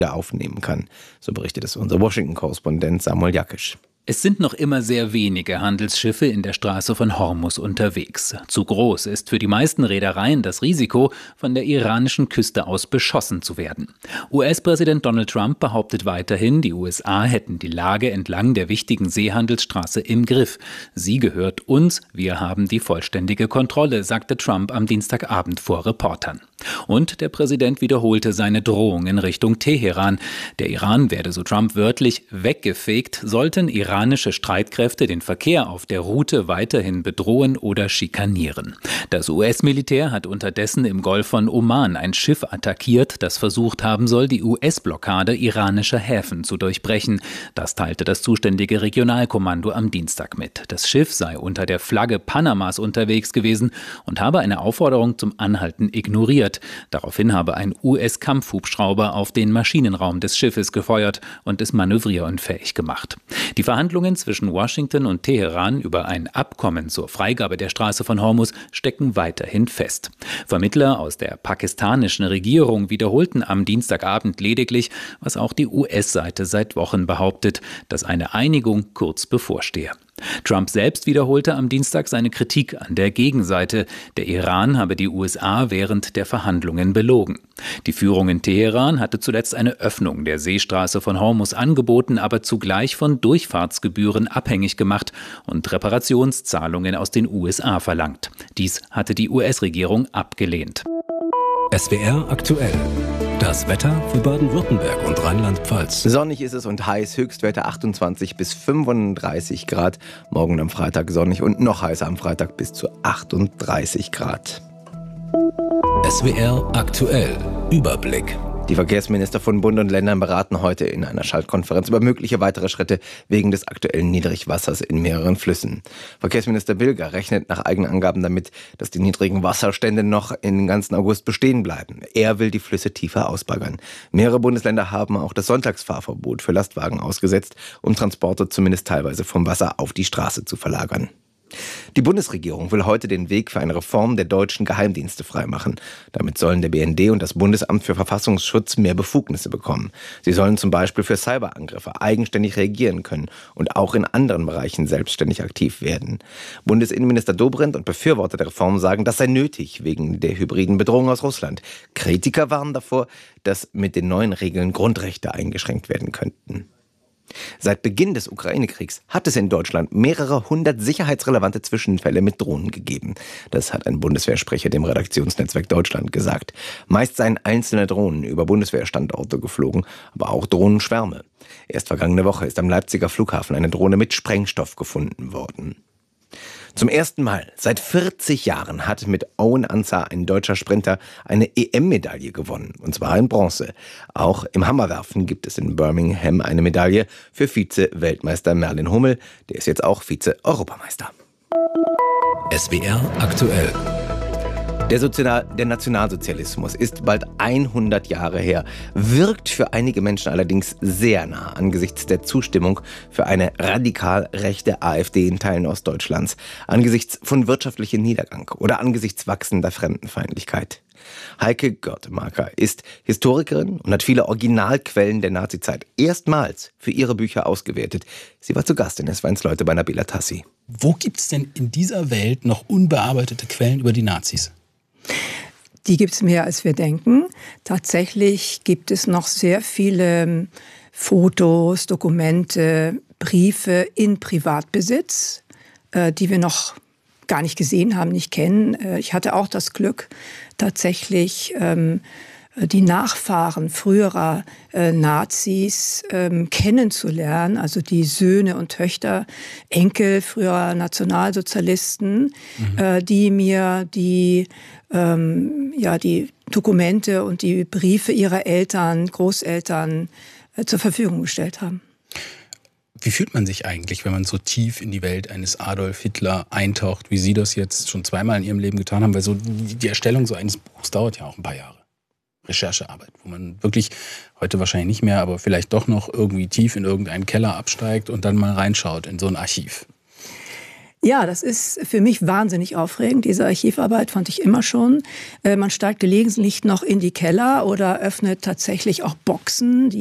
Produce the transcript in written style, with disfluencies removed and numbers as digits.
aufnehmen kann. So berichtet es unser Washington-Korrespondent Samuel Jakisch. Es sind noch immer sehr wenige Handelsschiffe in der Straße von Hormuz unterwegs. Zu groß ist für die meisten Reedereien das Risiko, von der iranischen Küste aus beschossen zu werden. US-Präsident Donald Trump behauptet weiterhin, die USA hätten die Lage entlang der wichtigen Seehandelsstraße im Griff. Sie gehört uns, wir haben die vollständige Kontrolle, sagte Trump am Dienstagabend vor Reportern. Und der Präsident wiederholte seine Drohung in Richtung Teheran. Der Iran werde, so Trump wörtlich, weggefegt, sollten iranische Streitkräfte den Verkehr auf der Route weiterhin bedrohen oder schikanieren. Das US-Militär hat unterdessen im Golf von Oman ein Schiff attackiert, das versucht haben soll, die US-Blockade iranischer Häfen zu durchbrechen. Das teilte das zuständige Regionalkommando am Dienstag mit. Das Schiff sei unter der Flagge Panamas unterwegs gewesen und habe eine Aufforderung zum Anhalten ignoriert. Daraufhin habe ein US-Kampfhubschrauber auf den Maschinenraum des Schiffes gefeuert und es manövrierunfähig gemacht. Die Verhandlungen zwischen Washington und Teheran über ein Abkommen zur Freigabe der Straße von Hormuz stecken weiterhin fest. Vermittler aus der pakistanischen Regierung wiederholten am Dienstagabend lediglich, was auch die US-Seite seit Wochen behauptet, dass eine Einigung kurz bevorstehe. Trump selbst wiederholte am Dienstag seine Kritik an der Gegenseite. Der Iran habe die USA während der Verhandlungen belogen. Die Führung in Teheran hatte zuletzt eine Öffnung der Seestraße von Hormuz angeboten, aber zugleich von Durchfahrtsgebühren abhängig gemacht und Reparationszahlungen aus den USA verlangt. Dies hatte die US-Regierung abgelehnt. SWR aktuell. Das Wetter für Baden-Württemberg und Rheinland-Pfalz. Sonnig ist es und heiß, Höchstwerte 28 bis 35 Grad. Morgen am Freitag sonnig und noch heißer am Freitag bis zu 38 Grad. SWR aktuell. Überblick. Die Verkehrsminister von Bund und Ländern beraten heute in einer Schaltkonferenz über mögliche weitere Schritte wegen des aktuellen Niedrigwassers in mehreren Flüssen. Verkehrsminister Bilger rechnet nach eigenen Angaben damit, dass die niedrigen Wasserstände noch im ganzen August bestehen bleiben. Er will die Flüsse tiefer ausbaggern. Mehrere Bundesländer haben auch das Sonntagsfahrverbot für Lastwagen ausgesetzt, um Transporte zumindest teilweise vom Wasser auf die Straße zu verlagern. Die Bundesregierung will heute den Weg für eine Reform der deutschen Geheimdienste freimachen. Damit sollen der BND und das Bundesamt für Verfassungsschutz mehr Befugnisse bekommen. Sie sollen zum Beispiel für Cyberangriffe eigenständig reagieren können und auch in anderen Bereichen selbstständig aktiv werden. Bundesinnenminister Dobrindt und Befürworter der Reform sagen, das sei nötig wegen der hybriden Bedrohung aus Russland. Kritiker warnen davor, dass mit den neuen Regeln Grundrechte eingeschränkt werden könnten. Seit Beginn des Ukraine-Kriegs hat es in Deutschland mehrere hundert sicherheitsrelevante Zwischenfälle mit Drohnen gegeben. Das hat ein Bundeswehrsprecher dem Redaktionsnetzwerk Deutschland gesagt. Meist seien einzelne Drohnen über Bundeswehrstandorte geflogen, aber auch Drohnenschwärme. Erst vergangene Woche ist am Leipziger Flughafen eine Drohne mit Sprengstoff gefunden worden. Zum ersten Mal seit 40 Jahren hat mit Owen Ansah ein deutscher Sprinter eine EM-Medaille gewonnen, und zwar in Bronze. Auch im Hammerwerfen gibt es in Birmingham eine Medaille für Vize-Weltmeister Merlin Hummel. Der ist jetzt auch Vize-Europameister. SWR aktuell. Der Nationalsozialismus ist bald 100 Jahre her, wirkt für einige Menschen allerdings sehr nah angesichts der Zustimmung für eine radikal rechte AfD in Teilen Ostdeutschlands, angesichts von wirtschaftlichem Niedergang oder angesichts wachsender Fremdenfeindlichkeit. Heike Görtemaker ist Historikerin und hat viele Originalquellen der Nazizeit erstmals für ihre Bücher ausgewertet. Sie war zu Gast in S1 Leute bei Nabila Tassi. Wo gibt es denn in dieser Welt noch unbearbeitete Quellen über die Nazis? Die gibt es mehr, als wir denken. Tatsächlich gibt es noch sehr viele Fotos, Dokumente, Briefe in Privatbesitz, die wir noch gar nicht gesehen haben, nicht kennen. Ich hatte auch das Glück, tatsächlich die Nachfahren früherer Nazis kennenzulernen, also die Söhne und Töchter, Enkel früherer Nationalsozialisten, die mir die Dokumente und die Briefe ihrer Eltern, Großeltern zur Verfügung gestellt haben. Wie fühlt man sich eigentlich, wenn man so tief in die Welt eines Adolf Hitler eintaucht, wie Sie das jetzt schon zweimal in Ihrem Leben getan haben? Weil so die Erstellung so eines Buchs dauert ja auch ein paar Jahre. Recherchearbeit, wo man wirklich, heute wahrscheinlich nicht mehr, aber vielleicht doch noch irgendwie tief in irgendeinen Keller absteigt und dann mal reinschaut in so ein Archiv. Ja, das ist für mich wahnsinnig aufregend. Diese Archivarbeit fand ich immer schon. Man steigt gelegentlich noch in die Keller oder öffnet tatsächlich auch Boxen, die